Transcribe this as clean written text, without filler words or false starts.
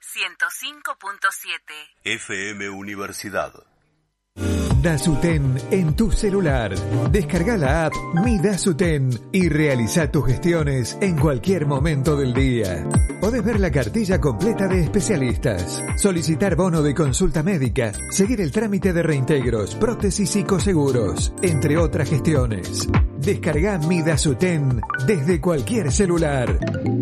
105.7 FM Universidad. Dasuten en tu celular. Descarga la app Mi Dasuten y realiza tus gestiones en cualquier momento del día. Podés ver la cartilla completa de especialistas, solicitar bono de consulta médica, seguir el trámite de reintegros, prótesis y coseguros, entre otras gestiones. Descarga Mi Dasuten desde cualquier celular.